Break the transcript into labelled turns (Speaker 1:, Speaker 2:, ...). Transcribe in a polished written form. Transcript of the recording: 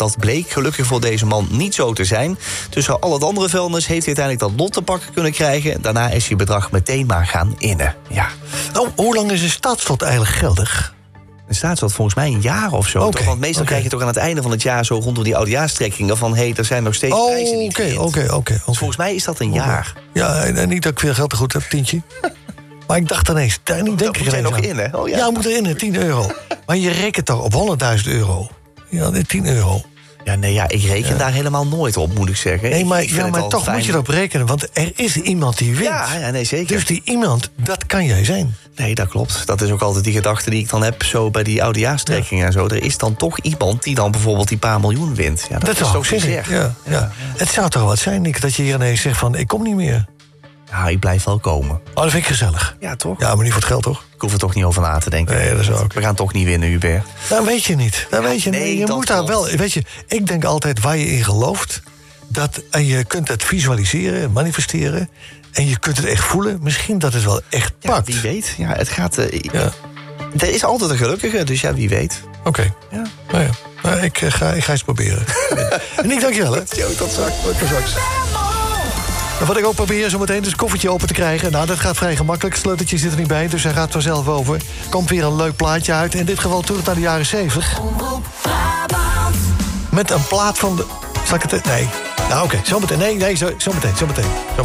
Speaker 1: dat bleek gelukkig voor deze man niet zo te zijn. Tussen al het andere vuilnis heeft hij uiteindelijk dat lot te pakken kunnen krijgen. Daarna is hij bedrag meteen maar gaan innen. Ja.
Speaker 2: Nou, hoe lang is een staatsslot eigenlijk geldig?
Speaker 1: Er staat dat volgens mij een jaar of zo.
Speaker 2: Okay,
Speaker 1: toch? Want meestal krijg je toch aan het einde van het jaar zo rondom die oudejaarstrekkingen van er zijn nog steeds prijzen niet geïnd.
Speaker 2: Oké.
Speaker 1: Dus volgens mij is dat een jaar.
Speaker 2: Ja, en niet dat ik veel geld te goed heb, tientje. Maar ik dacht ineens, daar niet denk ik
Speaker 1: moet jij nog
Speaker 2: aan.
Speaker 1: in, hè? Oh, ja.
Speaker 2: Ja, moet erin, 10 euro. Maar je rekent toch op 100.000 euro? Ja, 10 euro.
Speaker 1: Ja, ik reken daar helemaal nooit op, moet ik zeggen.
Speaker 2: Nee, maar,
Speaker 1: ik maar
Speaker 2: toch
Speaker 1: fijn.
Speaker 2: moet je erop rekenen, want er is iemand die wint.
Speaker 1: Ja, nee, zeker.
Speaker 2: Dus die iemand, dat kan jij zijn.
Speaker 1: Nee, dat klopt. Dat is ook altijd die gedachte die ik dan heb zo bij die oudejaarstrekkingen en zo. Er is dan toch iemand die dan bijvoorbeeld die paar miljoen wint. Ja, dat is toch bizar.
Speaker 2: Ja. Het zou toch wat zijn, Nick, dat je hier ineens zegt van, ik kom niet meer.
Speaker 1: Ja, ik blijf wel komen.
Speaker 2: Oh, dat vind ik gezellig.
Speaker 1: Ja, toch?
Speaker 2: Ja, maar niet voor het geld, toch?
Speaker 1: Ik hoef er toch niet over na te denken.
Speaker 2: Nee, dat is ook.
Speaker 1: We gaan toch niet winnen, Hubert.
Speaker 2: Dat weet je niet. Dat weet je niet.
Speaker 1: nee,
Speaker 2: Je
Speaker 1: dat
Speaker 2: moet daar
Speaker 1: klopt.
Speaker 2: wel... Weet je, ik denk altijd waar je in gelooft. En je kunt het visualiseren, manifesteren. En je kunt het echt voelen. Misschien dat het wel echt pakt.
Speaker 1: Ja, wie weet. Ja, het gaat...
Speaker 2: Ja.
Speaker 1: Er is altijd een gelukkige, dus ja, wie weet.
Speaker 2: Oké.
Speaker 1: Ja.
Speaker 2: Nou ja. Nou, ik ga eens proberen. En ik dank je wel, hè.
Speaker 1: Tot straks.
Speaker 2: Tot straks. En wat ik ook probeer zo meteen is het koffertje open te krijgen. Nou, dat gaat vrij gemakkelijk. Het sleuteltje zit er niet bij, dus hij gaat vanzelf over. Komt weer een leuk plaatje uit. In dit geval terug naar de jaren 70. Met een plaat van de... Zal ik het... Nee. Nou, oké. Zometeen. Nee, zometeen.